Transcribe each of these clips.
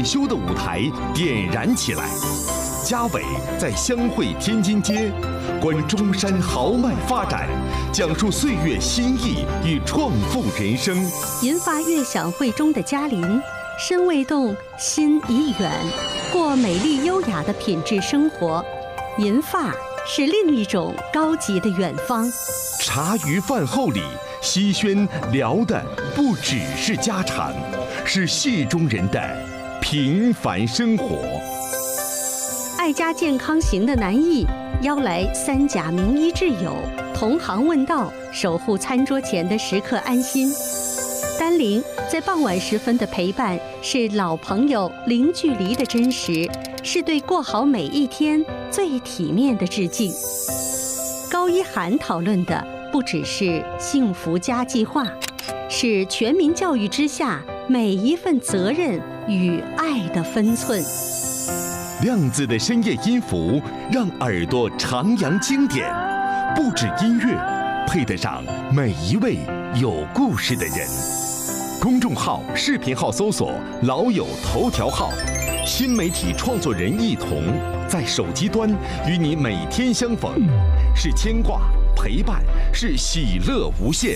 退休的舞台点燃起来。嘉伟在湘汇天津街，观中山豪迈发展，讲述岁月新意与创富人生。 银发悦享会中的嘉林，身未动，心已远，过美丽优雅的品质生活。银发是另一种高级的远方。 茶余饭后里，西轩聊的不只是家常，是戏中人的平凡生活。 爱家健康行的南艺邀来3甲名医挚友，同行问道，守护餐桌前的食客安心。丹玲在傍晚时分的陪伴，是老朋友零距离的真实，是对过好每一天最体面的致敬。高一涵讨论的不只是幸福家计划，是全民教育之下每一份责任与爱的分寸。 亮子的深夜音符让耳朵徜徉经典，不止音乐，配得上每一位有故事的人。公众号、视频号搜索“老友头条号”，新媒体创作人一同在手机端与你每天相逢，是牵挂、陪伴，是喜乐无限。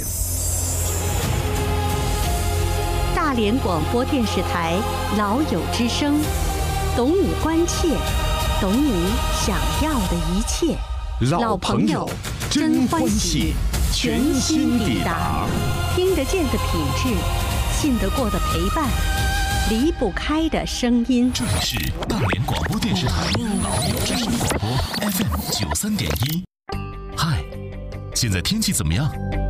大连广播电视台老友之声，懂你关切，懂你想要的一切。 老朋友真欢喜，全新抵达。 听得见的品质，信得过的陪伴，离不开的声音。 这里是大连广播电视台老友之声广播 FM 93.1。嗨，现在天气怎么样？